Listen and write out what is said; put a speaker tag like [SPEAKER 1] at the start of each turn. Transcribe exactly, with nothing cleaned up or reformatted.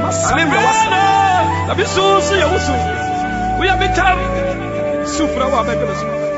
[SPEAKER 1] Maslim ya wasa. Nabi susu ya wusu. We have become sufra wa bebelesu.